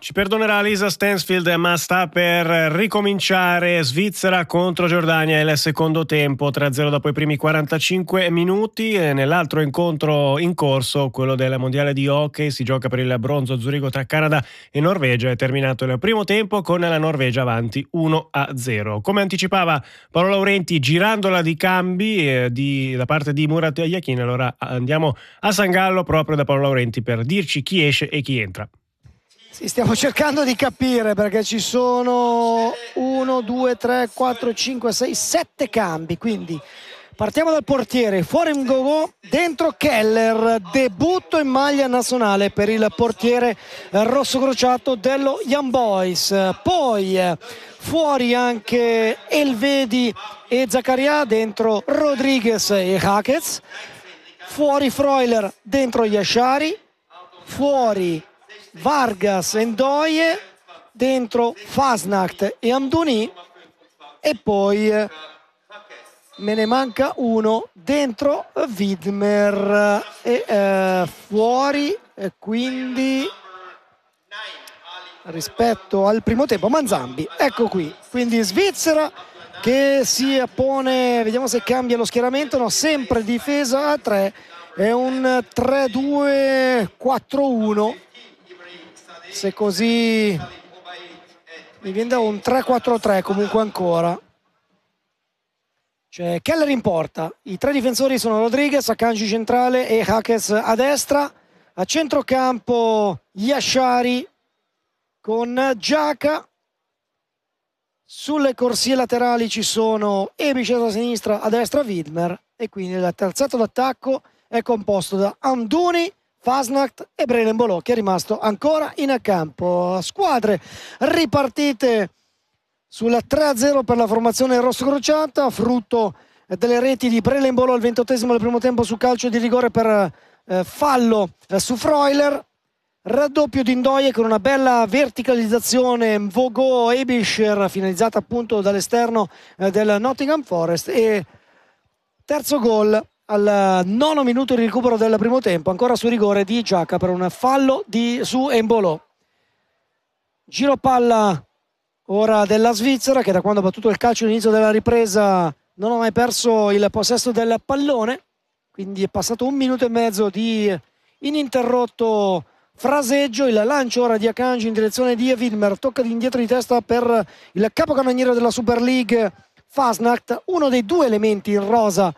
Ci perdonerà Lisa Stansfield, ma sta per ricominciare. Svizzera contro Giordania, il secondo tempo, 3-0 dopo i primi 45 minuti. E nell'altro incontro in corso, quello del mondiale di hockey, si gioca per il bronzo a Zurigo tra Canada e Norvegia. È terminato il primo tempo con la Norvegia avanti 1-0. Come anticipava Paolo Laurenti, girandola di cambi da parte di Murat Yakin. Allora andiamo a San Gallo proprio da Paolo Laurenti per dirci chi esce e chi entra. Sì, stiamo cercando di capire perché ci sono 1, 2, 3, 4, 5, 6, 7 cambi, quindi partiamo dal portiere, fuori Ngogo, dentro Keller, debutto in maglia nazionale per il portiere rosso-crociato dello Young Boys, poi fuori anche Elvedi e Zaccaria, dentro Rodriguez e Hakez, fuori Freuler, dentro Yashari, fuori Vargas e Ndoye, dentro Fasnacht e Amdouni, e poi me ne manca uno, dentro Widmer e fuori, quindi rispetto al primo tempo Manzambi. Ecco qui, quindi Svizzera che si pone, vediamo se cambia lo schieramento, no, sempre difesa a 3, è un 3-2-4-1. Se così mi viene da un 3-4-3 comunque ancora. C'è Keller in porta, i tre difensori sono Rodriguez, Akanji centrale e Hakez a destra, a centrocampo Yashari con Giaca, sulle corsie laterali ci sono Ebic a sinistra, a destra Widmer, e quindi il terzetto d'attacco è composto da Amdouni, Fasnacht e Brelen Bolò, che è rimasto ancora in campo. Squadre ripartite sulla 3-0 per la formazione rosso-crociata, frutto delle reti di Brelen Bolò al 28esimo del primo tempo su calcio di rigore per fallo su Freuler, raddoppio di Ndoye con una bella verticalizzazione Mvogo Ebischer finalizzata appunto dall'esterno del Nottingham Forest, e terzo gol al 9° minuto di recupero del primo tempo, ancora su rigore di Giaca per un fallo su Embolo. Giro palla ora della Svizzera, che da quando ha battuto il calcio all'inizio della ripresa non ha mai perso il possesso del pallone, quindi è passato 1 minuto e mezzo di ininterrotto fraseggio. Il lancio ora di Akanji in direzione di Widmer, tocca indietro di testa per il capocannoniere della Super League Fasnacht, uno dei due elementi in rosa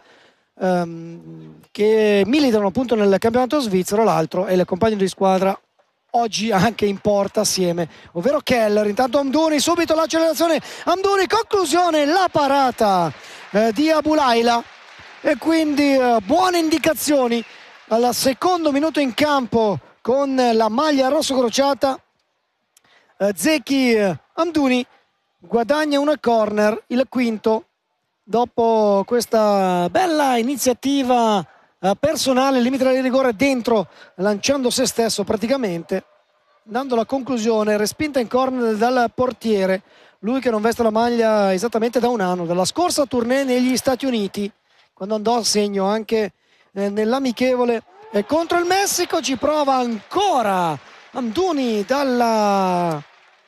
che militano appunto nel campionato svizzero, l'altro è il compagno di squadra oggi anche in porta assieme, ovvero Keller. Intanto Amdouni, subito l'accelerazione, Amdouni, conclusione, la parata di Abulaila, e quindi buone indicazioni al secondo minuto in campo con la maglia rosso-crociata. Zeki Amdouni guadagna una corner, il quinto, dopo questa bella iniziativa personale, limite del rigore dentro, lanciando se stesso praticamente, dando la conclusione, respinta in corner dal portiere, lui che non veste la maglia esattamente da un anno, dalla scorsa tournée negli Stati Uniti, quando andò a segno anche nell'amichevole contro il Messico. Ci prova ancora Amdouni dalla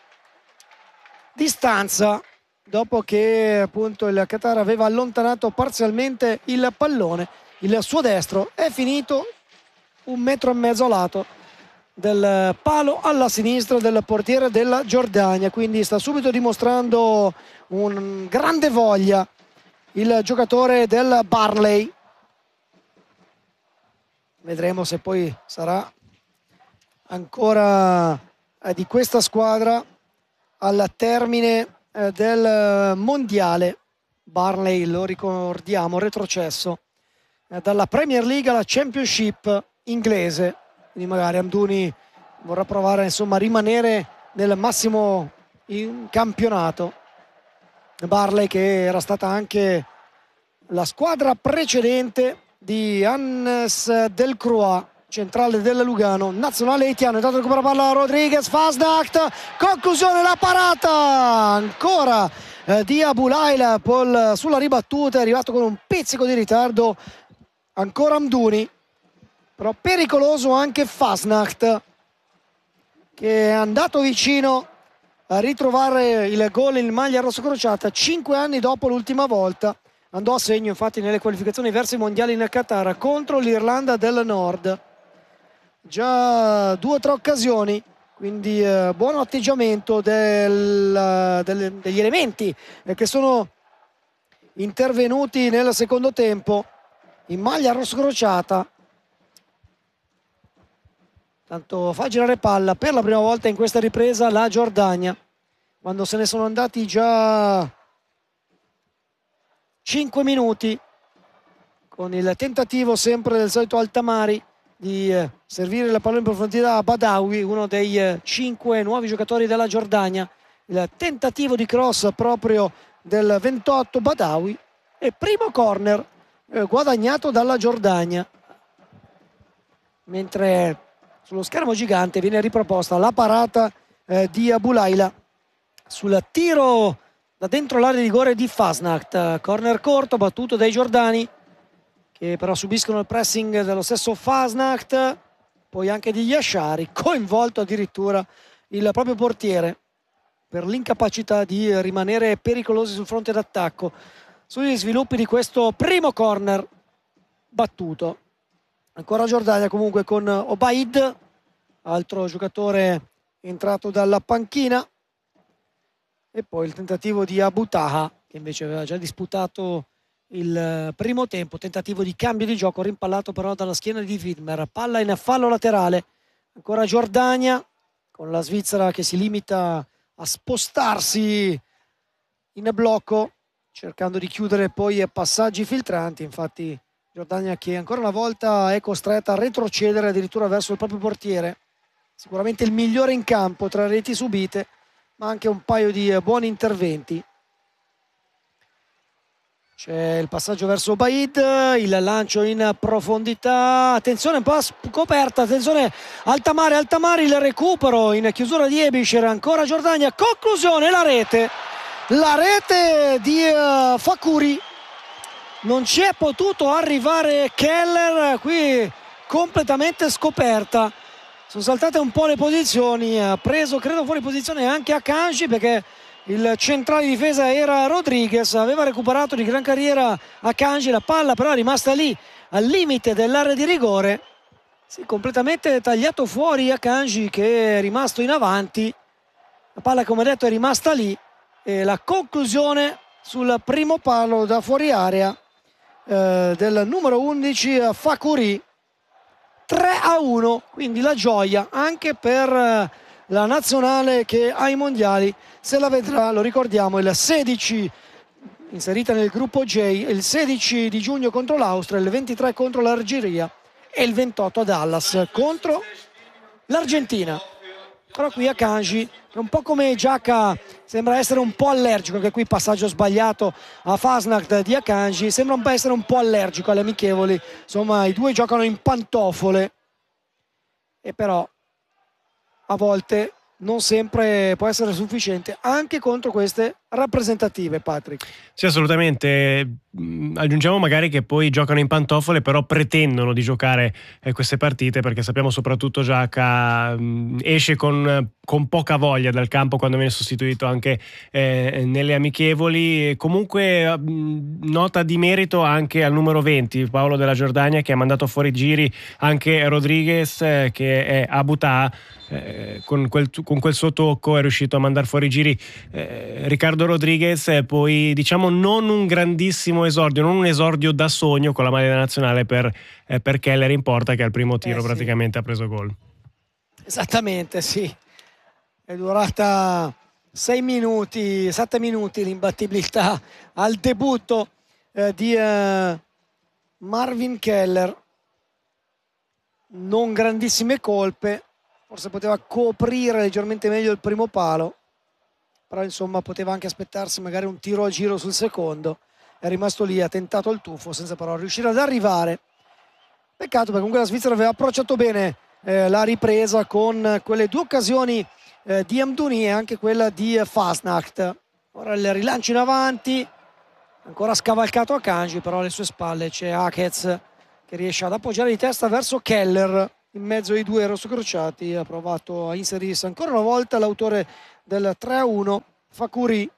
distanza, dopo che appunto il Qatar aveva allontanato parzialmente il pallone. Il suo destro è finito 1,5 metri a lato del palo alla sinistra del portiere della Giordania, quindi sta subito dimostrando un grande voglia il giocatore del Barley. Vedremo se poi sarà ancora di questa squadra al termine del mondiale. Barley, lo ricordiamo, retrocesso dalla Premier League alla Championship inglese, quindi magari Amdouni vorrà provare insomma a rimanere nel massimo in campionato. Barley, che era stata anche la squadra precedente di Hannes Delcroix, centrale del Lugano, nazionale haitiano. Intanto recupera palla Rodriguez, Fasnacht, conclusione, la parata ancora di Abulaila sulla ribattuta, è arrivato con un pizzico di ritardo ancora Amdouni, però pericoloso anche Fasnacht, che è andato vicino a ritrovare il gol in maglia rossocrociata 5 anni dopo l'ultima volta. Andò a segno infatti nelle qualificazioni verso i mondiali in Qatar contro l'Irlanda del Nord. Già 2 o 3 occasioni, quindi buon atteggiamento degli elementi che sono intervenuti nel secondo tempo in maglia rossocrociata. Tanto fa girare palla per la prima volta in questa ripresa la Giordania, quando se ne sono andati già 5 minuti, con il tentativo sempre del solito Altamari di servire la palla in profondità a Badawi, uno dei 5 nuovi giocatori della Giordania. Il tentativo di cross proprio del 28 Badawi, e primo corner guadagnato dalla Giordania, mentre sullo schermo gigante viene riproposta la parata di Abulaila sul tiro da dentro l'area di rigore di Fasnacht. Corner corto battuto dai giordani, che però subiscono il pressing dello stesso Fasnacht, poi anche di Yashari, coinvolto addirittura il proprio portiere per l'incapacità di rimanere pericolosi sul fronte d'attacco. Sugli sviluppi di questo primo corner battuto, ancora Giordania comunque con Obaid, altro giocatore entrato dalla panchina, e poi il tentativo di Abu Taha, che invece aveva già disputato il primo tempo. Tentativo di cambio di gioco rimpallato però dalla schiena di Widmer. Palla in fallo laterale, ancora Giordania, con la Svizzera che si limita a spostarsi in blocco cercando di chiudere poi passaggi filtranti. Infatti Giordania che ancora una volta è costretta a retrocedere addirittura verso il proprio portiere, sicuramente il migliore in campo tra reti subite, ma anche un paio di buoni interventi. C'è il passaggio verso Baid, il lancio in profondità, attenzione un po' scoperta, attenzione Altamari, il recupero in chiusura di Ebischer, ancora Giordania, conclusione, la rete di Fakuri. Non ci è potuto arrivare Keller, qui completamente scoperta. Sono saltate un po' le posizioni, ha preso credo fuori posizione anche Akanji, perché il centrale di difesa era Rodriguez, aveva recuperato di gran carriera Akanji, la palla però è rimasta lì al limite dell'area di rigore. Sì, completamente tagliato fuori Akanji, che è rimasto in avanti. La palla, come detto, è rimasta lì, e la conclusione sul primo palo da fuori area del numero 11 Fakuri. 3-1, quindi la gioia anche per la nazionale che ai mondiali se la vedrà, lo ricordiamo, il 16 inserita nel gruppo J, il 16 di giugno contro l'Austria, il 23 contro l'Algeria e il 28 a Dallas contro l'Argentina. Però qui Akanji, che un po' come Giacca sembra essere un po' allergico, anche qui passaggio sbagliato a Fasnacht di Akanji, sembra essere un po' allergico alle amichevoli. Insomma, i due giocano in pantofole, e però a volte non sempre può essere sufficiente anche contro queste rappresentative, Patrick. Sì, assolutamente. Aggiungiamo magari che poi giocano in pantofole, però pretendono di giocare queste partite, perché sappiamo soprattutto Giacca esce con poca voglia dal campo quando viene sostituito anche nelle amichevoli. Comunque nota di merito anche al numero 20 Paolo della Giordania, che ha mandato fuori giri anche Rodriguez, che è a Butà. Con quel suo tocco è riuscito a mandare fuori giri Ricardo Rodriguez, poi diciamo non un grandissimo esordio, non un esordio da sogno con la maglia nazionale per Keller in porta, che al primo tiro praticamente ha preso gol. Esattamente, sì, è durata 6 minuti, 7 minuti l'imbattibilità al debutto di Marvin Keller. Non grandissime colpe, forse poteva coprire leggermente meglio il primo palo, però insomma poteva anche aspettarsi magari un tiro a giro sul secondo. È rimasto lì, ha tentato il tuffo senza però riuscire ad arrivare. Peccato, perché comunque la Svizzera aveva approcciato bene la ripresa con quelle due occasioni di Amdouni e anche quella di Fasnacht. Ora il rilancio in avanti, ancora scavalcato Akanji, però alle sue spalle c'è Hakez che riesce ad appoggiare di testa verso Keller. in mezzo ai due rossocrociati. Ha provato a inserirsi ancora una volta l'autore del 3-1, Fakuri.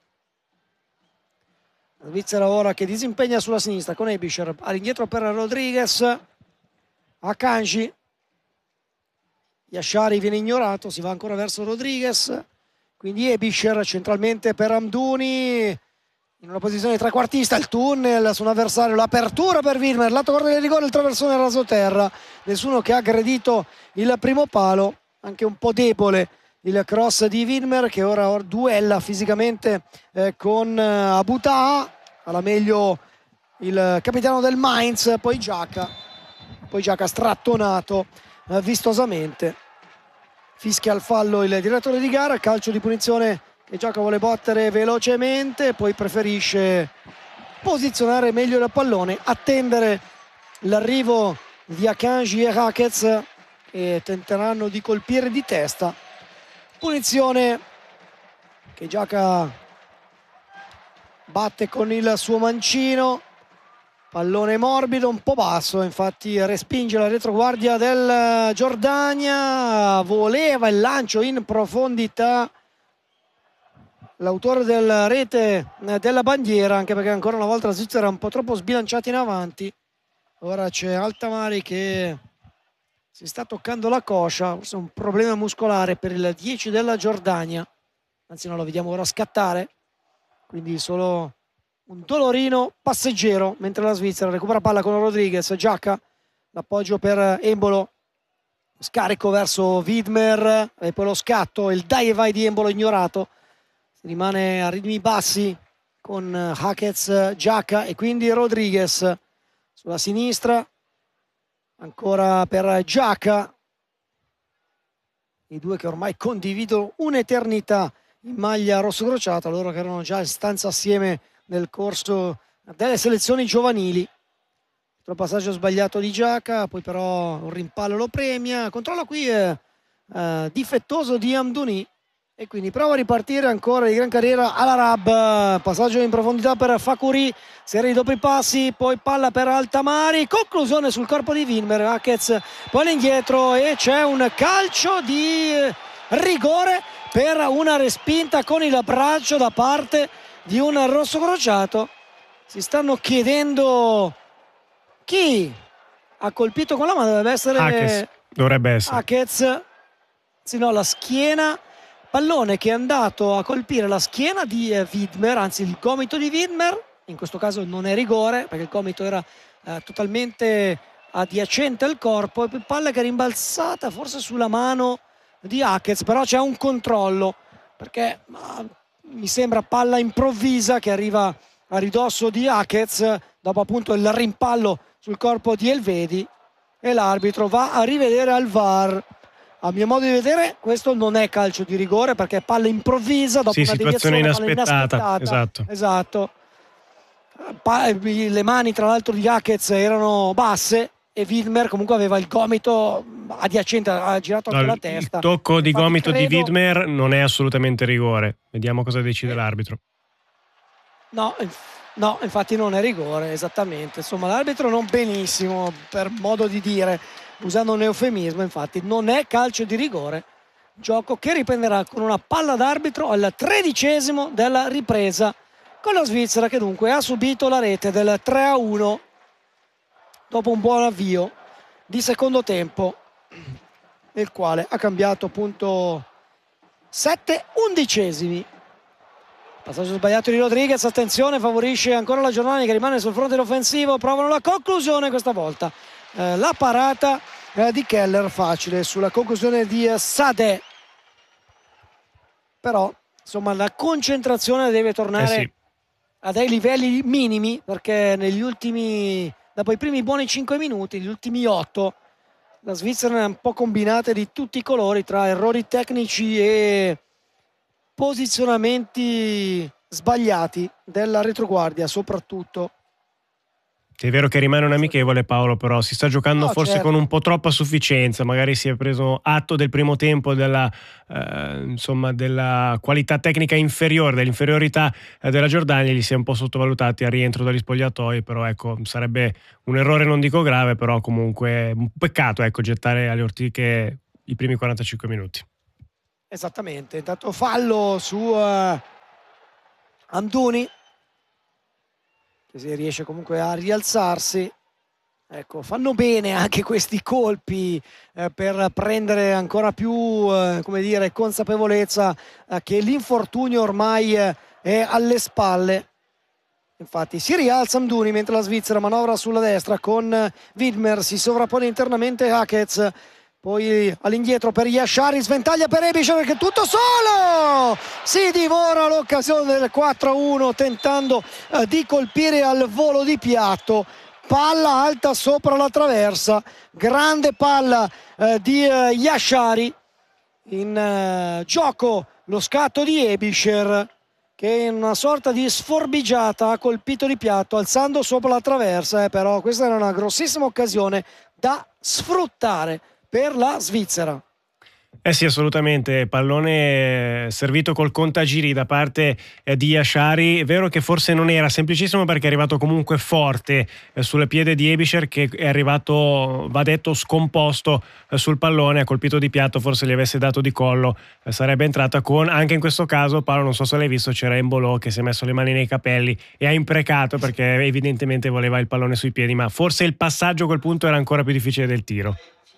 La Svizzera ora che disimpegna sulla sinistra con Ebischer, all'indietro per Rodriguez, Akanji, Yashari viene ignorato, si va ancora verso Rodriguez, quindi Ebischer centralmente per Amdouni, in una posizione di trequartista, il tunnel su un avversario, l'apertura per Widmer, lato corto del rigore, il traversone rasoterra, nessuno che ha aggredito il primo palo, anche un po' debole il cross di Widmer che ora duella fisicamente con Abuta, alla meglio il capitano del Mainz, poi Giaca strattonato vistosamente, fischia al fallo il direttore di gara, calcio di punizione che Giaca vuole battere velocemente, poi preferisce posizionare meglio il pallone, attendere l'arrivo di Akanji e Hakez che tenteranno di colpire di testa. Punizione che Giaca batte con il suo mancino, pallone morbido, un po' basso, infatti respinge la retroguardia del Giordania, voleva il lancio in profondità l'autore della rete della bandiera, anche perché ancora una volta la Svizzera è un po' troppo sbilanciata in avanti. Ora c'è Altamari che si sta toccando la coscia, forse un problema muscolare per il 10 della Giordania, anzi non lo vediamo ora scattare, quindi solo un dolorino passeggero, mentre la Svizzera recupera palla con Rodriguez, Giaca, l'appoggio per Embolo, scarico verso Widmer e poi lo scatto, il dai e vai di Embolo ignorato, si rimane a ritmi bassi con Hakez, Giaca e quindi Rodriguez sulla sinistra, ancora per Giaca, i due che ormai condividono un'eternità in maglia rossocrociata, loro che erano già in stanza assieme nel corso delle selezioni giovanili. Il passaggio sbagliato di Giaca, poi però un rimpallo lo premia, controllo qui difettoso di Amdouni e quindi prova a ripartire ancora di gran carriera Al-Arab, passaggio in profondità per Fakuri, serie di doppi passi, poi palla per Altamari, conclusione sul corpo di Widmer, Hakez poi all'indietro e c'è un calcio di rigore per una respinta con il braccio da parte di un rossocrociato. Si stanno chiedendo chi ha colpito con la mano, dovrebbe essere Hakez, sì, no, la schiena, pallone che è andato a colpire la schiena di Widmer, anzi il gomito di Widmer, in questo caso non è rigore perché il gomito era totalmente adiacente al corpo, e poi palla che è rimbalzata forse sulla mano di Hakez, però c'è un controllo perché mi sembra palla improvvisa che arriva a ridosso di Hakez dopo appunto il rimpallo sul corpo di Elvedi e l'arbitro va a rivedere al VAR. A mio modo di vedere questo non è calcio di rigore perché è palla improvvisa dopo una situazione inaspettata. Esatto. Le mani tra l'altro di Hakez erano basse e Widmer comunque aveva il gomito adiacente, ha girato anche la testa. Il tocco di gomito di Widmer non è assolutamente rigore. Vediamo cosa decide l'arbitro. No, infatti non è rigore, esattamente. Insomma, l'arbitro non benissimo, per modo di dire, usando un eufemismo, infatti non è calcio di rigore. Gioco che riprenderà con una palla d'arbitro al 13° della ripresa, con la Svizzera che dunque ha subito la rete del 3-1 dopo un buon avvio di secondo tempo, nel quale ha cambiato appunto 7/11. Passaggio sbagliato di Rodriguez, attenzione, favorisce ancora la Giordania che rimane sul fronte offensivo, provano la conclusione questa volta. La parata di Keller facile sulla conclusione di Sadeh, però insomma la concentrazione deve tornare a dei livelli minimi perché dopo i primi buoni 5 minuti, gli ultimi 8, la Svizzera è un po' combinata di tutti i colori tra errori tecnici e posizionamenti sbagliati della retroguardia soprattutto. È vero che rimane un amichevole, Paolo, però si sta giocando forse certo, con un po' troppa sufficienza, magari si è preso atto del primo tempo della, insomma, della qualità tecnica inferiore, dell'inferiorità della Giordania, li si è un po' sottovalutati al rientro dagli spogliatoi, però ecco, sarebbe un errore, non dico grave, però comunque un peccato, ecco, gettare alle ortiche i primi 45 minuti. esattamente. Intanto fallo su Amdouni, che si riesce comunque a rialzarsi. Ecco, fanno bene anche questi colpi per prendere ancora più come dire, consapevolezza che l'infortunio ormai è alle spalle. Infatti si rialza Amdouni mentre la Svizzera manovra sulla destra con Widmer, si sovrappone internamente Hakez, poi all'indietro per Yashari, sventaglia per Ebischer che tutto solo si divora l'occasione del 4-1 tentando di colpire al volo di piatto. Palla alta sopra la traversa, grande palla di Yashari, in gioco lo scatto di Ebischer che in una sorta di sforbigiata ha colpito di piatto alzando sopra la traversa, però questa era una grossissima occasione da sfruttare per la Svizzera. Eh sì, assolutamente, pallone servito col contagiri da parte di Yashari. È vero che forse non era semplicissimo perché è arrivato comunque forte sulle piede di Ebischer, che è arrivato, va detto, scomposto sul pallone, ha colpito di piatto, forse gli avesse dato di collo, sarebbe entrata con, anche in questo caso, Paolo, non so se l'hai visto, c'era Embolo che si è messo le mani nei capelli e ha imprecato perché evidentemente voleva il pallone sui piedi, ma forse il passaggio a quel punto era ancora più difficile del tiro.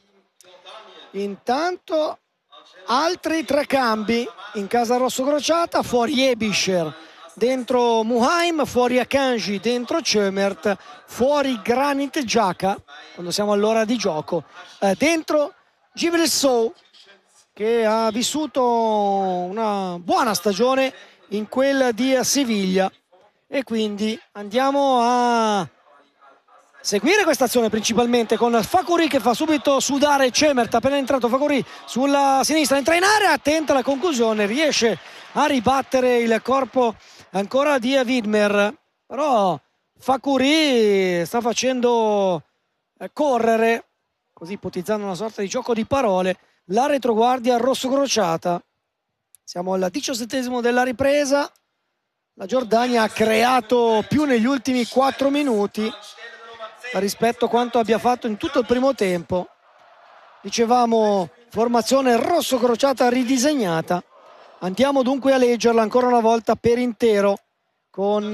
Intanto altri 3 cambi in casa rossocrociata, fuori Ebischer, dentro Muheim, fuori Akanji, dentro Cömert, fuori Granit Xhaka quando siamo all'ora di gioco, dentro Djibril Sow che ha vissuto una buona stagione in quella di Siviglia e quindi andiamo a seguire questa azione principalmente con Fakouri che fa subito sudare Cömert. Appena entrato Fakouri sulla sinistra, entra in area, attenta alla conclusione, riesce a ribattere il corpo ancora di Widmer, però Fakouri sta facendo correre, così ipotizzando una sorta di gioco di parole, la retroguardia rossocrociata. Siamo al 17° della ripresa, la Giordania ha creato più negli ultimi 4 minuti rispetto a quanto abbia fatto in tutto il primo tempo. Dicevamo formazione rosso-crociata ridisegnata. Andiamo dunque a leggerla ancora una volta per intero con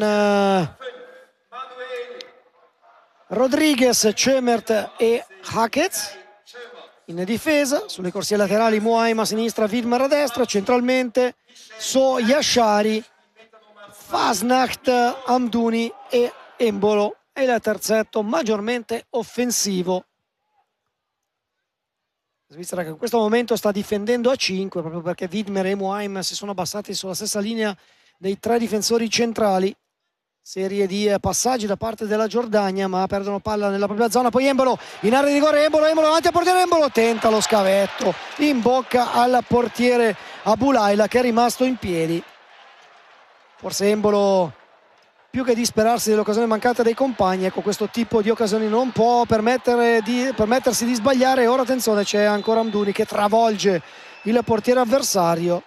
Rodriguez, Cömert e Hakez in difesa. Sulle corsie laterali Muheim a sinistra, Widmer a destra, centralmente So, Yashari, Fasnacht, Amdouni e Embolo. E il terzetto maggiormente offensivo. La Svizzera che in questo momento sta difendendo a 5 proprio perché Widmer e Muheim si sono abbassati sulla stessa linea dei 3 difensori centrali. Serie di passaggi da parte della Giordania, ma perdono palla nella propria zona. Poi Embolo in area di rigore, Embolo davanti al portiere, Embolo tenta lo scavetto in bocca al portiere Abulaila che è rimasto in piedi. Forse Embolo, più che disperarsi dell'occasione mancata dei compagni, ecco, questo tipo di occasioni non può permettersi di sbagliare. Ora attenzione, c'è ancora Amdouni che travolge il portiere avversario.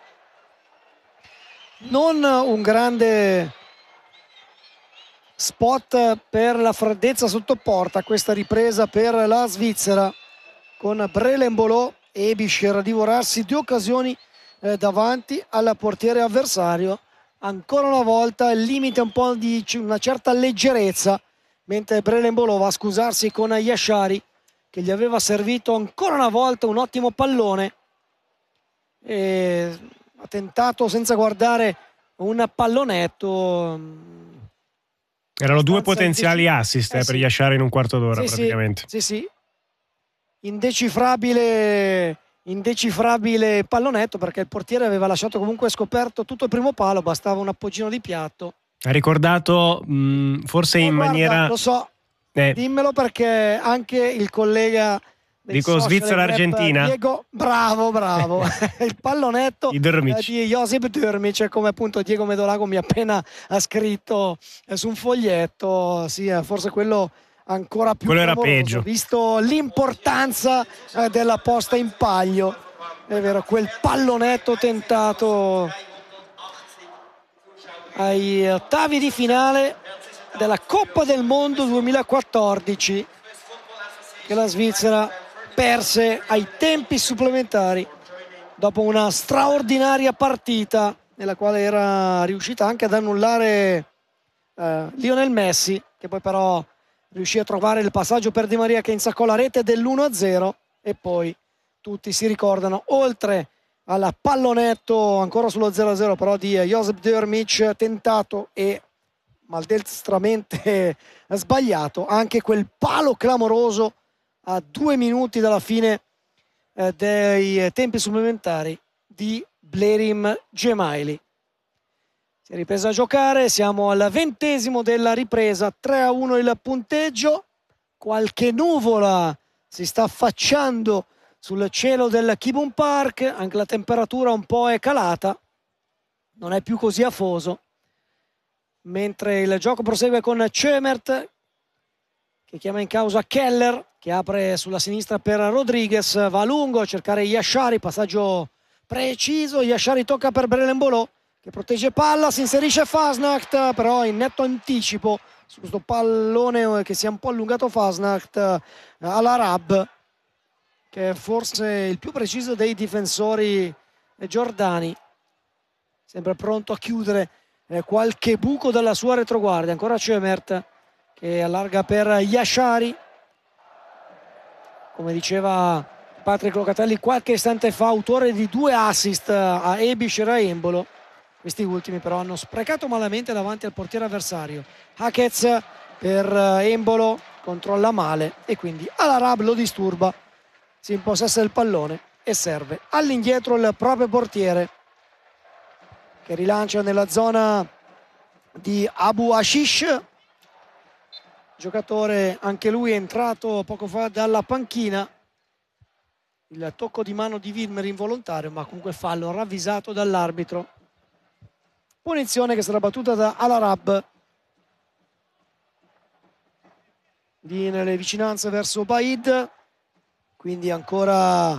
Non un grande spot per la freddezza sotto porta questa ripresa per la Svizzera, con Brele Embolo e Ebischer a divorarsi 2 occasioni davanti al portiere avversario. Ancora una volta il limite un po' di una certa leggerezza, mentre Brele Embolo va a scusarsi con Yashari che gli aveva servito ancora una volta un ottimo pallone e ha tentato senza guardare un pallonetto. Erano 2 potenziali assist per Yashari in un quarto d'ora, sì, praticamente. Sì. Indecifrabile pallonetto perché il portiere aveva lasciato comunque scoperto tutto il primo palo, bastava un appoggino di piatto. Ha ricordato forse in maniera... Lo so, dimmelo perché anche il collega dico Svizzera-Argentina. Diego, bravo. Il pallonetto di Josip Drmic, come appunto Diego Medolago mi ha appena scritto su un foglietto. Sì, forse quello ancora più quello era clamoroso, peggio, visto l'importanza della posta in palio. È vero, quel pallonetto tentato ai ottavi di finale della Coppa del Mondo 2014 che la Svizzera perse ai tempi supplementari dopo una straordinaria partita nella quale era riuscita anche ad annullare Lionel Messi, che poi però riuscì a trovare il passaggio per Di Maria che insaccò la rete dell'1-0. E poi tutti si ricordano, oltre al pallonetto ancora sullo 0-0 però di Josep Dörmic, tentato e maldestramente sbagliato, anche quel palo clamoroso a 2 minuti dalla fine dei tempi supplementari di Blerim Gemaili. Si è ripresa a giocare, siamo al 20° della ripresa, 3-1 il punteggio, qualche nuvola si sta affacciando sul cielo del Kibun Park, anche la temperatura un po' è calata, non è più così afoso, mentre il gioco prosegue con Cömert che chiama in causa Keller, che apre sulla sinistra per Rodriguez, va a lungo a cercare Yashari, passaggio preciso, Yashari tocca per Brelenbolò che protegge palla, si inserisce Fasnacht però in netto anticipo su questo pallone che si è un po' allungato Fasnacht all'Arab, che è forse il più preciso dei difensori giordani, sempre pronto a chiudere qualche buco dalla sua retroguardia. Ancora Cömert che allarga per Yashari, come diceva Patrick Locatelli qualche istante fa, autore di 2 assist a Ebic e a Embolo. Questi ultimi però hanno sprecato malamente davanti al portiere avversario. Hakez per Embolo, controlla male e quindi Al-Arab lo disturba, si impossessa del pallone e serve all'indietro il proprio portiere, che rilancia nella zona di Abu Hashish, giocatore anche lui entrato poco fa dalla panchina. Il tocco di mano di Widmer involontario, ma comunque fallo ravvisato dall'arbitro. Punizione che sarà battuta da Al-Arab lì nelle vicinanze verso Baid, quindi ancora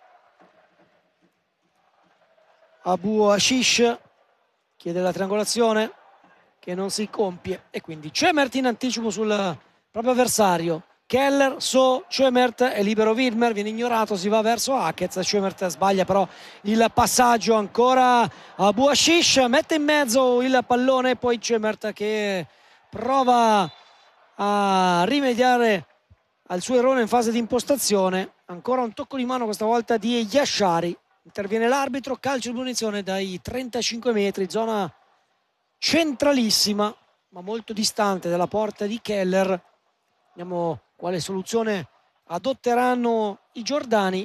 Abu Hashish chiede la triangolazione che non si compie e quindi Cömert in anticipo sul proprio avversario. Keller, Cömert è libero, Widmer viene ignorato, si va verso Hakez, Cömert sbaglia però il passaggio, ancora Abu Hashish mette in mezzo il pallone, poi Cömert che prova a rimediare al suo errore in fase di impostazione. Ancora un tocco di mano questa volta di Yashari, interviene l'arbitro, calcio di punizione dai 35 metri, zona centralissima ma molto distante dalla porta di Keller. Vediamo quale soluzione adotteranno i giordani.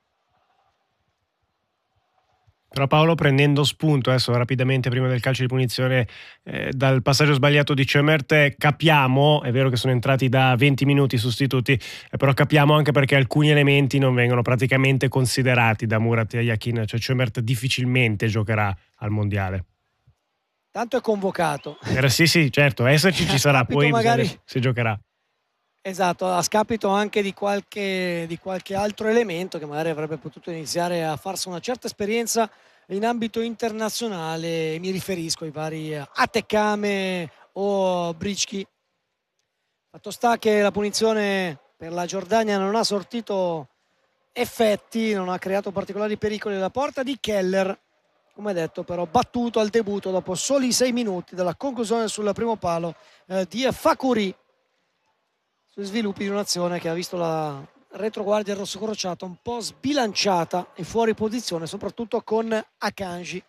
Però Paolo, prendendo spunto adesso rapidamente prima del calcio di punizione dal passaggio sbagliato di Cömert, capiamo, è vero che sono entrati da 20 minuti sostituti, però capiamo anche perché alcuni elementi non vengono praticamente considerati da Murat Yakin, cioè Cömert difficilmente giocherà al mondiale. Tanto è convocato. Sì, certo, esserci ci sarà, poi magari si giocherà. Esatto, a scapito anche di qualche altro elemento che magari avrebbe potuto iniziare a farsi una certa esperienza in ambito internazionale. Mi riferisco ai vari Atekame o Brichki. Fatto sta che la punizione per la Giordania non ha sortito effetti, non ha creato particolari pericoli. La porta di Keller, come detto, però battuto al debutto dopo soli 6 minuti dalla conclusione sul primo palo di Fakuri, sui sviluppi di un'azione che ha visto la retroguardia rossocrociata un po' sbilanciata e fuori posizione, soprattutto con Akanji.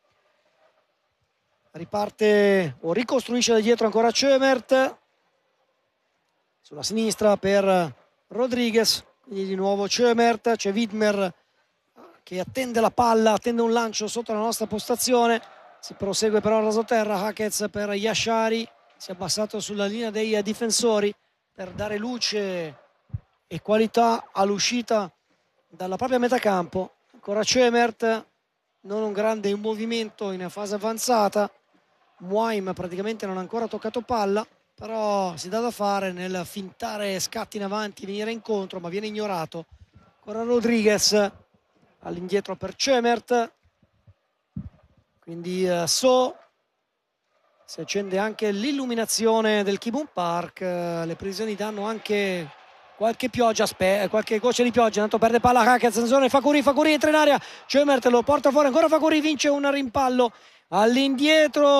Riparte o ricostruisce da dietro ancora Cömert, sulla sinistra per Rodriguez, quindi di nuovo Cömert, c'è Widmer che attende la palla, attende un lancio sotto la nostra postazione, si prosegue però a rasoterra. Hakez per Yashari, si è abbassato sulla linea dei difensori per dare luce e qualità all'uscita dalla propria metà campo. Ancora Cömert, non un grande movimento in fase avanzata. Muaim praticamente non ha ancora toccato palla, però si dà da fare nel fintare scatti in avanti, venire incontro, ma viene ignorato. Ancora Rodriguez all'indietro per Cemert, quindi So. Si accende anche l'illuminazione del Kibun Park, le previsioni danno anche qualche pioggia, qualche goccia di pioggia. Intanto perde palla Hackett, attenzione, Fakuri entra in area, Cemert lo porta fuori, ancora Fakuri, vince un rimpallo all'indietro.